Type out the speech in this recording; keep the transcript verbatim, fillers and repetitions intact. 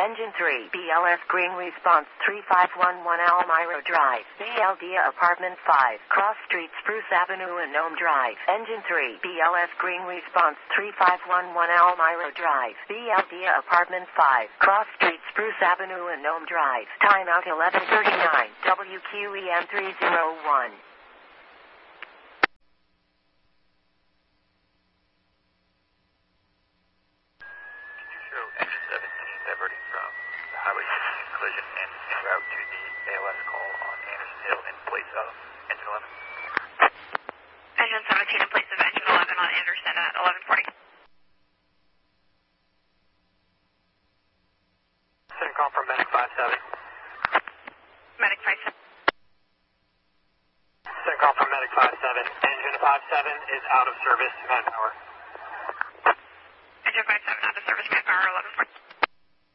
Engine three, B L S Green Response three five one one Almira Drive, B L D Apartment five, Cross Street, Spruce Avenue and Nome Drive. Engine three, B L S Green Response three five one one Almira Drive, B L D Apartment five, Cross Street, Spruce Avenue and Nome Drive. Timeout eleven thirty-nine, W Q E M three oh one. Engine seventeen diverting from the highway sixteen collision and en route to the A L S call on Anderson Hill in place of engine eleven. Engine seventeen in place of engine eleven on Anderson at eleven forty. Send call from Medic five seven. Medic five seven. Send call from Medic five seven. Engine five seven is out of service, manpower. Engine five seven out of service, manpower eleven forty.